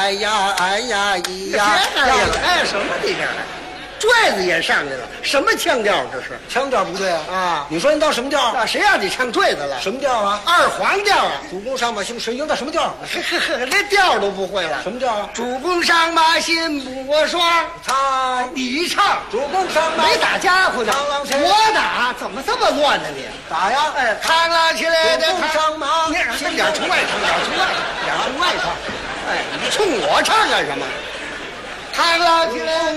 哎呀哎呀咿呀！ 别哎呀，哎什么你这？拽子也上去了，什么腔调这是？ 腔调不对啊！ 啊， 你说你到什么调？ 那谁让你唱坠子了？ 什么调啊？ 二黄调啊！ 主公上马行水应到什么调？ 呵，连调都不会了。 什么调啊？ 主公上马心不我双， 唱你唱。 主公上马没打家伙呢， 螳螂起来我打，怎么这么乱呢你？ 打呀！ 哎，螳螂起来的主公上马， 你脸冲外唱，脸冲外唱，脸冲外唱。哎，你冲我唱干什么？螳螂起来。